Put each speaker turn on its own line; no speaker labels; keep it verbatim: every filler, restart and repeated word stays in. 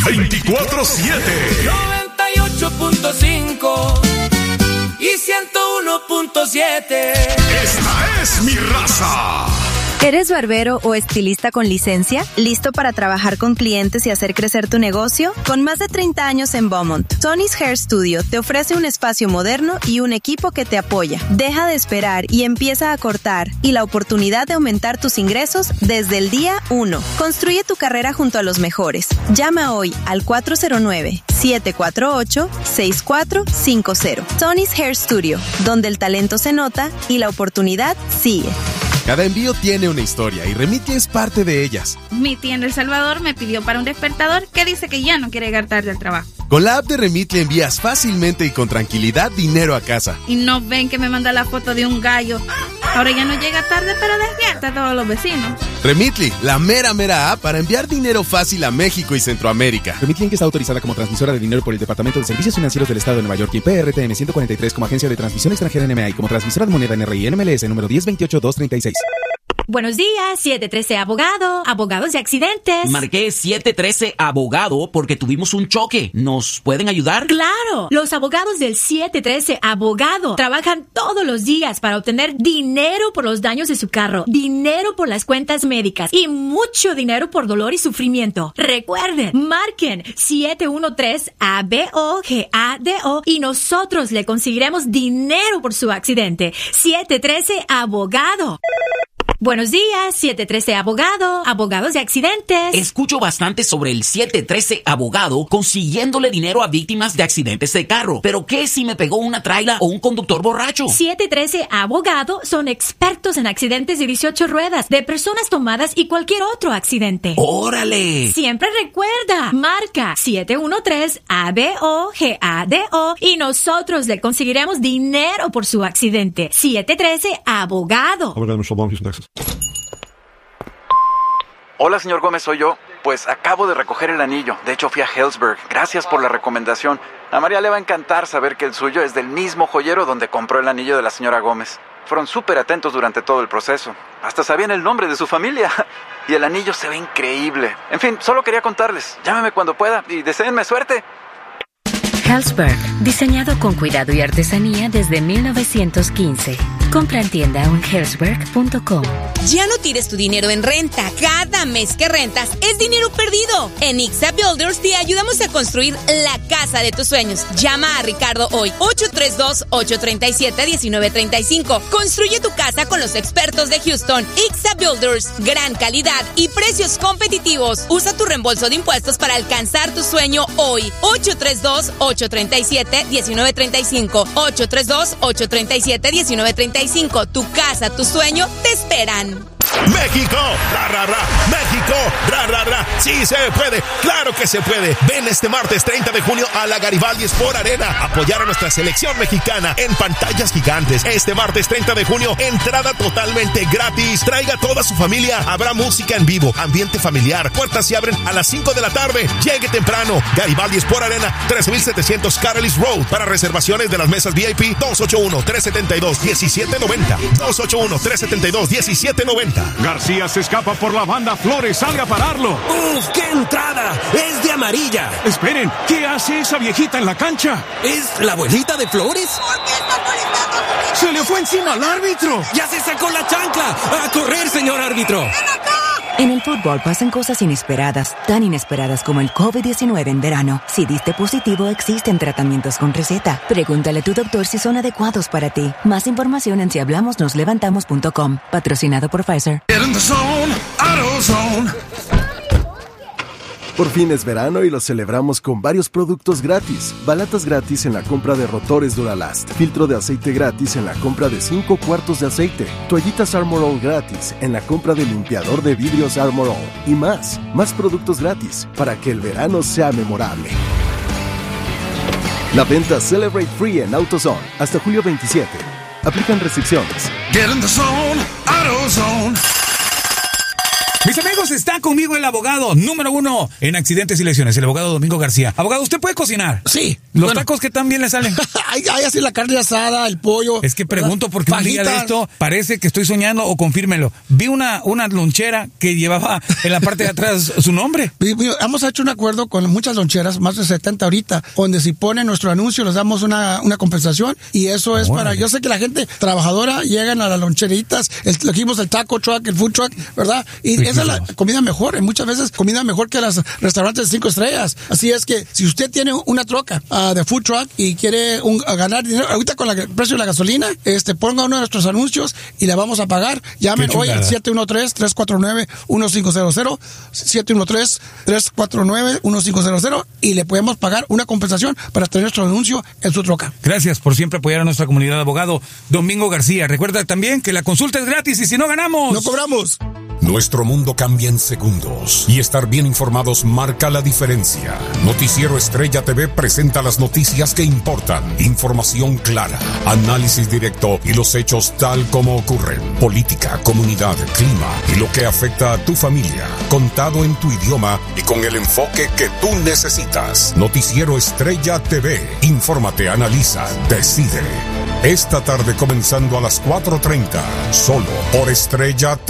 veinticuatro siete.
noventa y ocho punto cinco y ciento uno punto siete.
Esta es mi raza.
¿Eres barbero o estilista con licencia? ¿Listo para trabajar con clientes y hacer crecer tu negocio? Con más de treinta años en Beaumont, Tony's Hair Studio te ofrece un espacio moderno y un equipo que te apoya. Deja de esperar y empieza a cortar, y la oportunidad de aumentar tus ingresos desde el día uno. Construye tu carrera junto a los mejores. Llama hoy al cuatro cero nueve, siete cuatro ocho, seis cuatro cinco cero. Tony's Hair Studio, donde el talento se nota y la oportunidad sigue.
Cada envío tiene una historia y Remitly es parte de ellas.
Mi tía en El Salvador me pidió para un despertador que dice que ya no quiere llegar tarde al trabajo.
Con la app de Remitly envías fácilmente y con tranquilidad dinero a casa.
Y no ven que me manda la foto de un gallo. Ahora ya no llega tarde, pero despierta a todos los vecinos.
Remitly, la mera mera app para enviar dinero fácil a México y Centroamérica.
Remitly Inc está autorizada como transmisora de dinero por el Departamento de Servicios Financieros del Estado de Nueva York y P R T M ciento cuarenta y tres como agencia de transmisión extranjera N M A y como transmisora de moneda N R I N M L S número diez veintiocho dos treinta y seis.
Buenos días, siete trece Abogado, abogados de accidentes.
Marqué siete trece Abogado porque tuvimos un choque. ¿Nos pueden ayudar?
¡Claro! Los abogados del siete trece Abogado trabajan todos los días para obtener dinero por los daños de su carro, dinero por las cuentas médicas y mucho dinero por dolor y sufrimiento. Recuerden, marquen siete uno tres A B O G A D O y nosotros le conseguiremos dinero por su accidente. siete trece Abogado. Buenos días, siete trece Abogado, abogados de accidentes.
Escucho bastante sobre el siete trece Abogado consiguiéndole dinero a víctimas de accidentes de carro. ¿Pero qué si me pegó una traila o un conductor borracho?
siete trece Abogado son expertos en accidentes de dieciocho ruedas, de personas tomadas y cualquier otro accidente.
¡Órale!
Siempre recuerda, marca siete uno tres A B O G A D O y nosotros le conseguiremos dinero por su accidente. siete trece Abogado.
Hola, señor Gómez, soy yo. Pues acabo de recoger el anillo. De hecho, fui a Helzberg. Gracias por la recomendación. A María le va a encantar saber que el suyo es del mismo joyero donde compró el anillo de la señora Gómez. Fueron súper atentos durante todo el proceso. Hasta sabían el nombre de su familia. Y el anillo se ve increíble. En fin, solo quería contarles. Llámeme cuando pueda y deséenme suerte.
Helzberg, diseñado con cuidado y artesanía desde mil novecientos quince. Compra en tienda o en helzberg punto com.
Ya no tires tu dinero en renta. Cada mes que rentas es dinero perdido. En Ixa Builders te ayudamos a construir la casa de tus sueños. Llama a Ricardo hoy, ocho tres dos, ocho tres siete, uno nueve tres cinco. Construye tu casa con los expertos de Houston. Ixa Builders, gran calidad y precios competitivos. Usa tu reembolso de impuestos para alcanzar tu sueño hoy. ocho tres dos, ocho tres siete, uno nueve tres cinco. ocho tres dos, ocho tres siete, uno nueve tres cinco. Tu casa, tu sueño te esperan.
México, ra, ra, ra, México, ra, ra, ra, sí se puede, claro que se puede. Ven este martes treinta de junio a la Garibaldi Sport Arena, apoyar a nuestra selección mexicana en pantallas gigantes. Este martes treinta de junio, entrada totalmente gratis. Traiga toda su familia, habrá música en vivo, ambiente familiar. Puertas se abren a las cinco de la tarde. Llegue temprano. Garibaldi Sport Arena, trece mil setecientos Carolis Road. Para reservaciones de las mesas V I P, dos ocho uno, tres siete dos, uno siete nueve cero. dos ocho uno, tres siete dos, uno siete nueve cero.
García se escapa por la banda, Flores sale a pararlo.
¡Uf, qué entrada! ¡Es de amarilla!
Esperen, ¿qué hace esa viejita en la cancha?
¿Es la abuelita de Flores?
¿Por qué está molestando?
¡Se le fue encima al árbitro!
¡Ya se sacó la chancla! ¡A correr, señor árbitro!
¡Ven acá!
En el fútbol pasan cosas inesperadas, tan inesperadas como el COVID diecinueve en verano. Si diste positivo, existen tratamientos con receta. Pregúntale a tu doctor si son adecuados para ti. Más información en si hablamos nos levantamos punto com. Patrocinado por Pfizer.
Por fin es verano y lo celebramos con varios productos gratis. Balatas gratis en la compra de rotores Duralast. Filtro de aceite gratis en la compra de cinco cuartos de aceite. Toallitas Armor All gratis en la compra de limpiador de vidrios Armor All. Y más, más productos gratis para que el verano sea memorable. La venta Celebrate Free en AutoZone hasta julio veintisiete. Aplican restricciones.
Get in the zone, AutoZone. Mis amigos, está conmigo el abogado número uno en accidentes y lesiones, el abogado Domingo García. Abogado, ¿usted puede cocinar?
Sí,
Los
bueno,
tacos que tan bien le salen.
hay, hay así la carne asada, el pollo.
Es que pregunto porque
fajitas.
Un día de esto parece que estoy soñando o confírmelo. Vi una, una lonchera que llevaba en la parte de atrás su nombre.
Hemos hecho un acuerdo con muchas loncheras, más de setenta ahorita, donde si ponen nuestro anuncio les damos una, una compensación y eso es
Órale.
para, yo sé que la gente trabajadora llegan a las loncheritas, el, le dijimos el taco truck, el food truck, ¿verdad? Y esa es la comida mejor, y muchas veces comida mejor que los restaurantes de cinco estrellas. Así es que si usted tiene una troca uh, de food truck y quiere un, uh, ganar dinero, ahorita con el precio de la gasolina, este, ponga uno de nuestros anuncios y le vamos a pagar. Llamen hoy al siete uno tres, tres cuatro nueve, uno cinco cero cero, siete uno tres, tres cuatro nueve, uno cinco cero cero y le podemos pagar una compensación para tener nuestro anuncio en su troca.
Gracias por siempre apoyar a nuestra comunidad de abogado Domingo García. Recuerda también que la consulta es gratis y si no ganamos,
no cobramos.
Nuestro mundo cambia en segundos y estar bien informados marca la diferencia. Noticiero Estrella T V presenta las noticias que importan, información clara, análisis directo y los hechos tal como ocurren. Política, comunidad, clima y lo que afecta a tu familia, contado en tu idioma y con el enfoque que tú necesitas. Noticiero Estrella T V. Infórmate, analiza, decide. Esta tarde comenzando a las cuatro treinta, solo por Estrella T V.